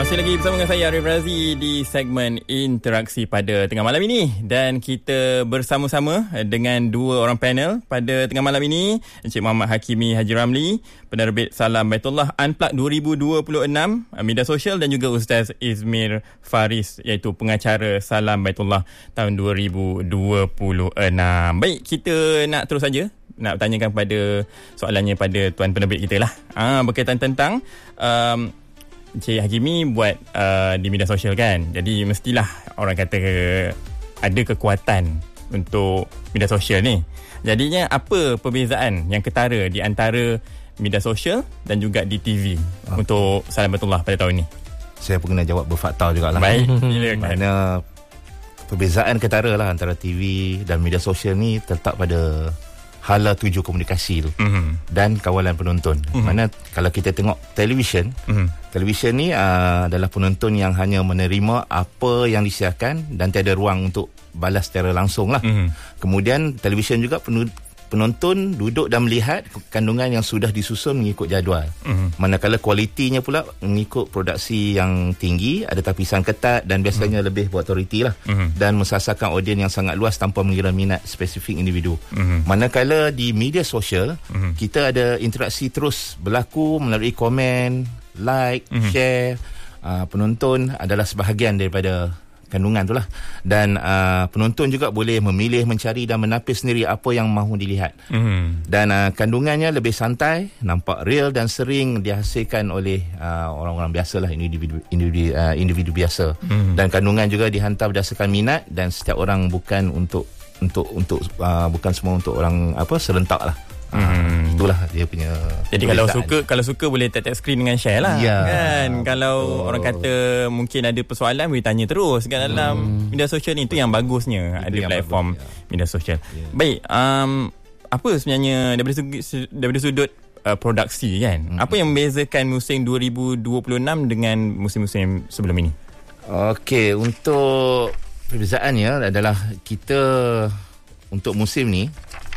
Masih lagi bersama dengan saya Arif Razi di segmen interaksi pada tengah malam ini, dan kita bersama-sama dengan dua orang panel pada tengah malam ini, Encik Muhammad Hakimi Haji Ramli, penerbit Salam Baitullah Unplugged 2026 media sosial, dan juga Ustaz Izmir Faris iaitu pengacara Salam Baitullah tahun 2026. Baik, kita nak terus saja nak bertanyakan pada soalannya pada tuan penerbit kita lah, berkaitan tentang Encik Hakimi buat di media sosial kan. Jadi mestilah orang kata ada kekuatan untuk media sosial ni. Jadinya apa perbezaan yang ketara di antara media sosial dan juga di TV untuk Salam Baitullah pada tahun ni? Saya pun kena jawab berfakta jugalah. Baik. Mana perbezaan ketara lah antara TV dan media sosial ni terletak pada hala tuju komunikasi tu dan kawalan penonton. Mana kalau kita tengok televisyen, televisyen ni adalah penonton yang hanya menerima apa yang disiarkan dan tiada ruang untuk balas secara langsung lah. Kemudian televisyen juga penonton duduk dan melihat kandungan yang sudah disusun mengikut jadual. Manakala kualitinya pula mengikut produksi yang tinggi, ada tapisan ketat dan biasanya lebih berautoriti lah, dan mensasarkan audiens yang sangat luas tanpa mengira minat spesifik individu. Manakala di media sosial, kita ada interaksi terus berlaku melalui komen, like, share. Penonton adalah sebahagian daripada kandungan tu lah, dan penonton juga boleh memilih, mencari dan menapis sendiri apa yang mahu dilihat. Dan kandungannya lebih santai, nampak real dan sering dihasilkan oleh orang-orang biasa lah, individu biasa. Dan kandungan juga dihantar berdasarkan minat, dan setiap orang bukan bukan semua untuk orang serentak lah. Itulah dia punya. Jadi kalau suka boleh tap screen dengan share lah, kan. Kalau orang kata mungkin ada persoalan, boleh tanya terus kat dalam media sosial ni. Itu yang bagusnya itu ada platform media sosial. Baik, apa sebenarnya daripada sudut produksi kan, apa yang membezakan musim 2026 dengan musim-musim sebelum ini? Okey, untuk perbezaannya adalah kita untuk musim ni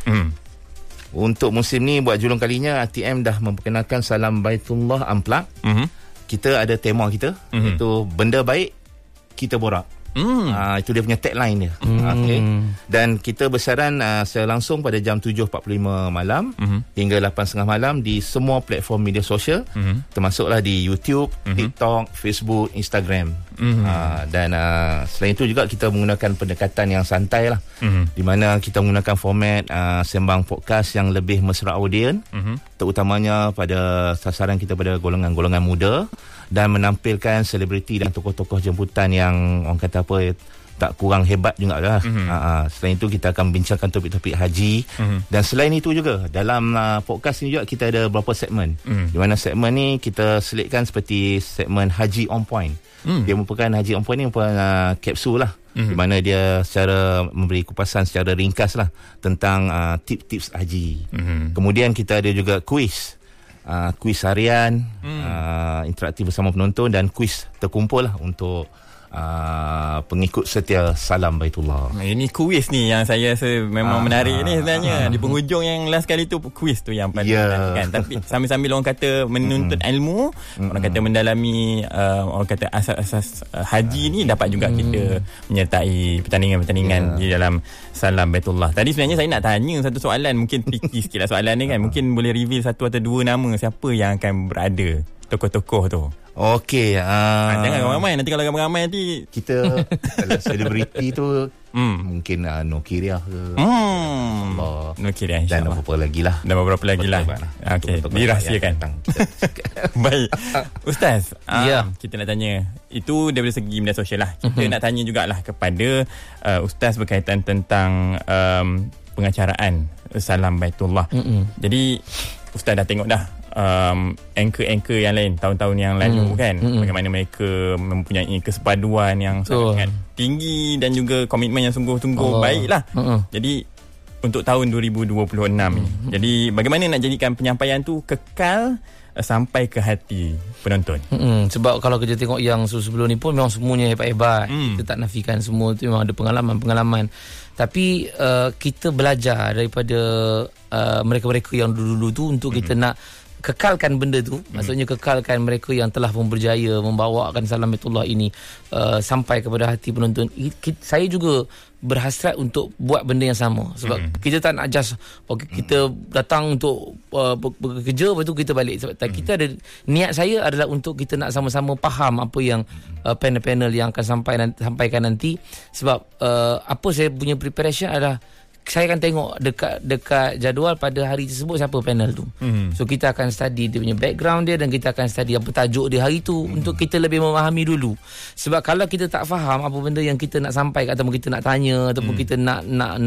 buat julung kalinya RTM dah memperkenalkan Salam Baitullah Unplugged. Kita ada tema kita, iaitu benda baik kita borak. Itu dia punya tagline dia. Okay. Dan kita bersiaran secara langsung pada jam 7.45 malam hingga 8.30 malam di semua platform media sosial, termasuklah di YouTube, TikTok, Facebook, Instagram. Dan selain itu juga kita menggunakan pendekatan yang santai lah, di mana kita menggunakan format sembang podcast yang lebih mesra audien, terutamanya pada sasaran kita pada golongan-golongan muda, dan menampilkan selebriti dan tokoh-tokoh jemputan yang orang kata tak kurang hebat juga lah. Selain itu kita akan bincangkan topik-topik haji. Dan selain itu juga dalam podcast ni juga kita ada beberapa segmen, di mana segmen ni kita selitkan seperti segmen Haji On Point. Dia merupakan Haji On Point ni merupakan kapsul lah, di mana dia secara memberi kupasan secara ringkas lah tentang tips-tips haji. Kemudian kita ada juga kuis harian, interaktif bersama penonton, dan kuis terkumpul lah untuk pengikut setia Salam Baitullah. Ini kuis ni yang saya rasa memang menarik ni sebenarnya. Di penghujung yang last kali tu, kuis tu yang paling menarik kan. Tapi sambil-sambil orang kata menuntut ilmu, orang kata mendalami orang kata asas-asas haji ni, dapat juga kita menyertai pertandingan-pertandingan di dalam Salam Baitullah. Tadi sebenarnya saya nak tanya satu soalan, mungkin tricky sikit lah soalan ni kan. Mungkin boleh reveal satu atau dua nama siapa yang akan berada, tokoh-tokoh tu. Okey, jangan ramai-ramai, nanti kalau ramai-ramai nanti kita kalau selebriti tu mungkin Nokiriah ke, Nokiriah, dan beberapa lagi lah. Okey, dirahsiakan. Baik, Ustaz, kita nak tanya, itu daripada segi media sosial lah. Kita nak tanya jugalah kepada Ustaz berkaitan tentang pengacaraan Salam Baitullah. Jadi Ustaz dah tengok dah anchor-anchor yang lain tahun-tahun yang lalu kan, bagaimana mereka mempunyai kesepaduan yang sangat tinggi dan juga komitmen yang sungguh-sungguh baiklah. Jadi untuk tahun 2026 ni, jadi bagaimana nak jadikan penyampaian tu kekal sampai ke hati penonton? Sebab kalau kita tengok yang sebelum ni pun memang semuanya hebat-hebat. Kita tak nafikan semua tu memang ada pengalaman. Tapi kita belajar daripada mereka-mereka yang dulu-dulu tu untuk kita nak kekalkan benda tu, maksudnya kekalkan mereka yang telah pun berjaya membawakan Salam Baitullah ini sampai kepada hati penonton. Saya juga berhasrat untuk buat benda yang sama, sebab kita tak nak just kita datang untuk bekerja, lepas tu kita balik. Sebab kita ada niat, saya adalah untuk kita nak sama-sama faham apa yang panel-panel yang akan sampaikan nanti. Sebab apa saya punya preparation adalah saya akan tengok dekat jadual pada hari tersebut siapa panel tu. So kita akan study dia punya background dia, dan kita akan study apa tajuk dia hari tu untuk kita lebih memahami dulu. Sebab kalau kita tak faham apa benda yang kita nak sampaikan, ataupun kita nak tanya, ataupun kita nak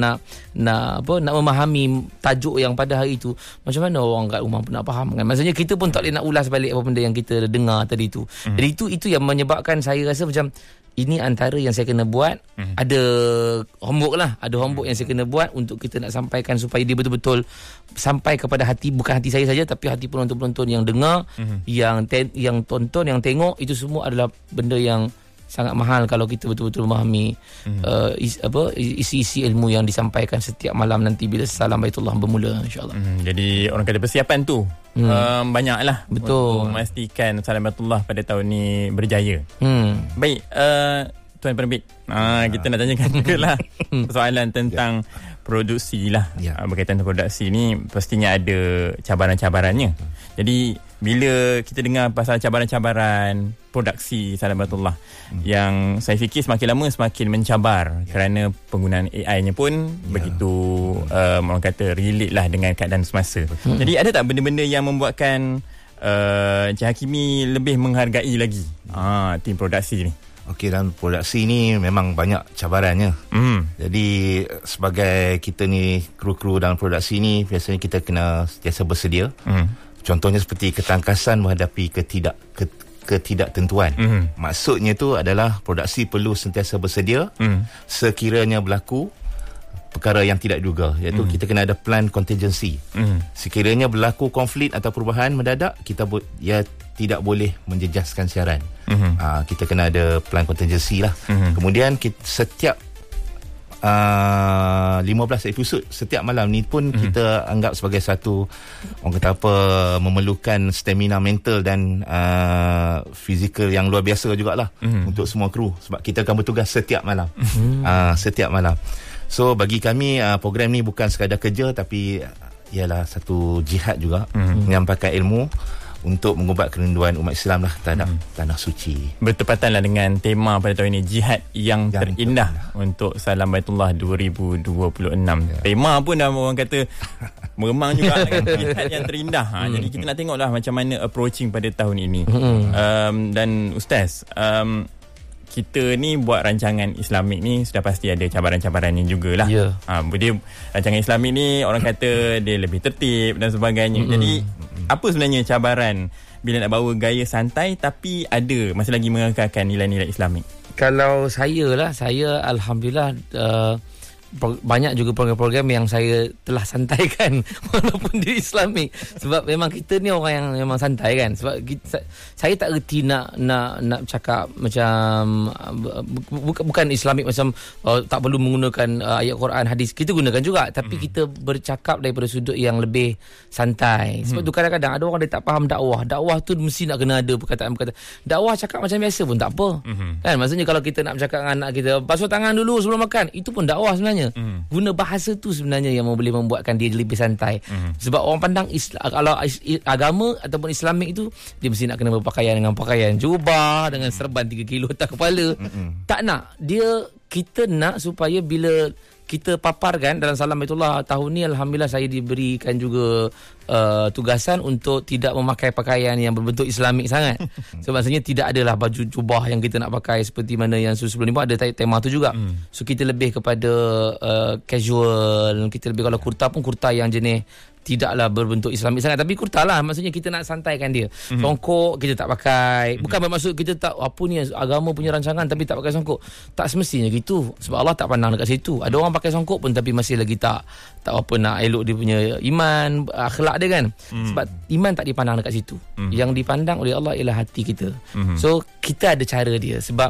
memahami tajuk yang pada hari tu, macam mana orang kat rumah pun nak faham kan? Maksudnya kita pun tak boleh nak ulas balik apa benda yang kita dengar tadi tu. Jadi itu yang menyebabkan saya rasa macam ini antara yang saya kena buat. Ada homework lah, ada homework yang saya kena buat untuk kita nak sampaikan supaya dia betul-betul sampai kepada hati, bukan hati saya saja, tapi hati penonton-penonton yang dengar, yang tonton, yang tengok. Itu semua adalah benda yang sangat mahal kalau kita betul-betul memahami isi-isi ilmu yang disampaikan setiap malam nanti bila Salam Baitullah bermula, insyaAllah. Jadi orang kata persiapan tu banyaklah, betul, untuk memastikan Salam Baitullah pada tahun ni berjaya. Baik, Tuan Penerbit, kita nak tanyakan juga lah soalan tentang produksi lah. Berkaitan dengan produksi ni pastinya ada cabaran-cabarannya. Jadi bila kita dengar pasal cabaran-cabaran produksi Salam Baitullah, yang saya fikir semakin lama semakin mencabar, kerana penggunaan AI-nya pun begitu orang kata relate lah dengan keadaan semasa. Jadi ada tak benda-benda yang membuatkan Encik Hakimi lebih menghargai lagi tim produksi ni? Okey, dalam produksi ni memang banyak cabarannya. Jadi sebagai kita ni kru-kru dalam produksi ni, biasanya kita kena sentiasa bersedia. Contohnya seperti ketangkasan menghadapi ketidaktentuan. Maksudnya tu adalah produksi perlu sentiasa bersedia sekiranya berlaku perkara yang tidak diduga, iaitu kita kena ada plan contingency. Sekiranya berlaku konflik atau perubahan mendadak, kita tidak boleh menjejaskan siaran. Kita kena ada plan contingency lah. Kemudian setiap 15 episod setiap malam ni pun kita anggap sebagai satu, orang kata apa, memerlukan stamina mental dan fizikal yang luar biasa jugalah untuk semua kru, sebab kita akan bertugas setiap malam. Setiap malam. So bagi kami program ni bukan sekadar kerja, tapi ialah satu jihad juga, menyampaikan ilmu untuk mengubat kerinduan umat Islam lah terhadap tanah suci. Bertepatanlah dengan tema pada tahun ini, jihad yang terindah untuk Salam Baitullah 2026. Tema pun dah orang kata meremang juga dengan jihad yang terindah. Jadi kita nak tengoklah macam mana approaching pada tahun ini. Dan Ustaz, kita ni buat rancangan Islamik ni sudah pasti ada cabaran-cabarannya jugalah. Dia rancangan Islamik ni orang kata dia lebih tertib dan sebagainya. Jadi apa sebenarnya cabaran bila nak bawa gaya santai tapi masih lagi mengekalkan nilai-nilai Islamik? Kalau saya alhamdulillah banyak juga program-program yang saya telah santaikan walaupun di Islamik, sebab memang kita ni orang yang memang santai kan. Sebab saya tak reti nak cakap macam bukan Islamik macam tak perlu menggunakan ayat Quran, hadis. Kita gunakan juga, tapi kita bercakap daripada sudut yang lebih santai. Sebab tu kadang-kadang ada orang dia tak faham dakwah tu mesti nak kena ada perkataan-perkataan. Dakwah cakap macam biasa pun tak apa. Kan, maksudnya kalau kita nak bercakap dengan anak kita, basuh tangan dulu sebelum makan, itu pun dakwah sebenarnya. Guna bahasa tu sebenarnya yang boleh membuatkan dia lebih santai. Sebab orang pandang kalau agama ataupun Islamik itu, dia mesti nak kena berpakaian dengan pakaian jubah, dengan serban 3 kilo atas kepala. Tak nak. Kita nak supaya bila kita paparkan dalam Salam Baitullah tahun ni, alhamdulillah saya diberikan juga tugasan untuk tidak memakai pakaian yang berbentuk Islamik sangat. So maksudnya tidak adalah baju jubah yang kita nak pakai seperti mana yang sebelum ni pun ada tema tu juga. So kita lebih kepada casual. Kita lebih, kalau kurta pun kurta yang jenis tidaklah berbentuk Islamik sangat, tapi kurta lah, maksudnya kita nak santaikan dia. Songkok kita tak pakai. Bukan bermaksud kita tak apa ni agama punya rancangan tapi tak pakai songkok. Tak semestinya gitu, sebab Allah tak pandang dekat situ. Ada orang pakai songkok pun tapi masih lagi tak apa, nak elok dia punya iman, akhlak dia kan. Sebab iman tak dipandang dekat situ. Yang dipandang oleh Allah ialah hati kita. So kita ada cara dia. Sebab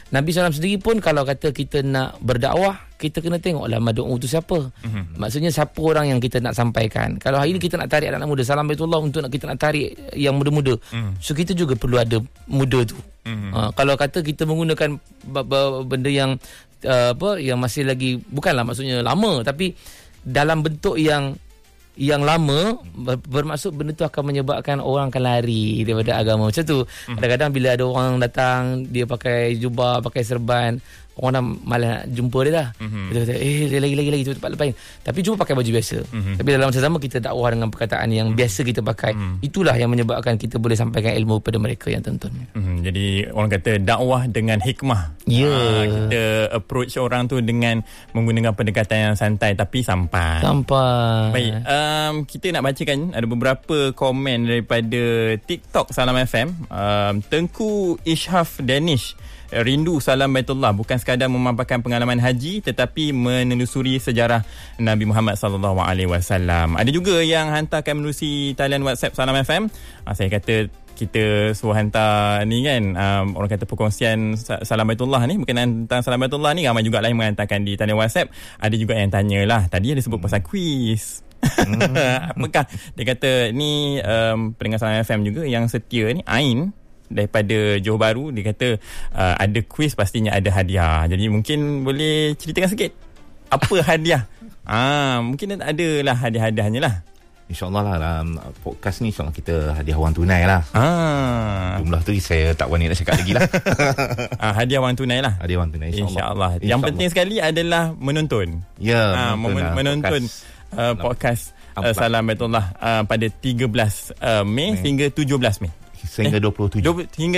Nabi SAW sendiri pun kalau kata kita nak berdakwah, kita kena tengoklah mad'u tu siapa. Maksudnya siapa orang yang kita nak sampaikan. Kalau hari ni kita nak tarik anak muda Salam Baitullah untuk kita nak tarik yang muda-muda, so kita juga perlu ada muda tu. Kalau kata kita menggunakan benda yang yang masih lagi, bukanlah maksudnya lama, tapi dalam bentuk yang lama, bermaksud benda tu akan menyebabkan orang akan lari daripada agama. Macam tu. Kadang-kadang bila ada orang datang, dia pakai jubah, pakai serban, orang dah malas nak jumpa dia dah. Dia kata, lagi tu tempat lain. Tapi cuba pakai baju biasa. Tapi dalam masa sama kita dakwah dengan perkataan yang biasa kita pakai. Itulah yang menyebabkan kita boleh sampaikan ilmu kepada mereka yang tonton. Jadi orang kata dakwah dengan hikmah. Kita approach orang tu dengan menggunakan pendekatan yang santai tapi sampai. Baik, kita nak bacakan ada beberapa komen daripada TikTok Salam FM. Tengku Ishaf Danish, rindu Salam Baitullah bukan sekadar memaparkan pengalaman haji tetapi menelusuri sejarah Nabi Muhammad sallallahu alaihi wasallam. Ada juga yang hantarkan menerusi talian WhatsApp Salam FM. Saya kata kita suruh hantar ni kan, orang kata perkongsian Salam Baitullah ni, berkenaan tentang Salam Baitullah ni, ramai juga lah yang menghantarkan di talian WhatsApp. Ada juga yang tanyalah, tadi ada sebut pasal kuis. Apakah dia kata ni pendengar Salam FM juga yang setia ni, Ain daripada Johor Bahru, dia kata ada kuis pastinya ada hadiah. Jadi mungkin boleh ceritakan sikit apa hadiah? Mungkin ada lah hadiah-hadiahnya lah. InsyaAllah lah dalam podcast ni, insyaAllah kita hadiah wang tunai lah. Jumlah tu saya tak berani nak cakap lagi lah. Hadiah wang tunai lah. Hadiah wang tunai, InsyaAllah. Yang penting sekali adalah menonton. Menonton podcast Salam Baitullah pada 13 Mei hingga 17 Mei. Sehingga 27. Hingga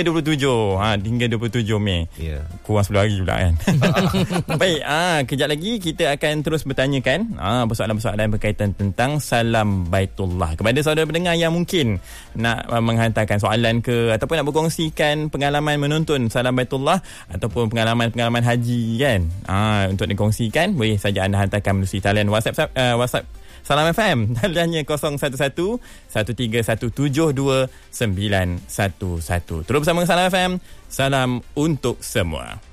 27 Mei. Kurang 10 hari pula kan. Baik, kejap lagi kita akan terus bertanyakan persoalan-persoalan berkaitan tentang Salam Baitullah kepada saudara pendengar yang mungkin nak menghantarkan soalan ke, ataupun nak berkongsikan pengalaman menonton Salam Baitullah ataupun pengalaman-pengalaman haji kan. Untuk dikongsikan, boleh saja anda hantarkan melalui talian WhatsApp Salam FM. Taliannya 0111-13172911. Terus bersama Salam FM. Salam untuk semua.